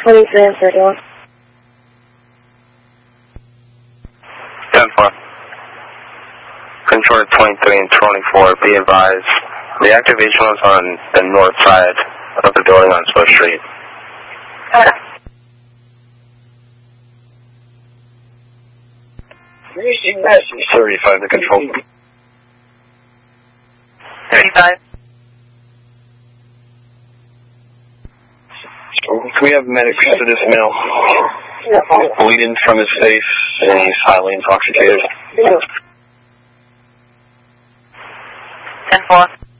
23 and 31. 10-4. Control 23 and 24, be advised. The activation was on the north side of the building on Swift Street. Okay. 35 to control. 35. Can we have medics to this male? Bleeding from his face, and he's highly intoxicated. 10-4.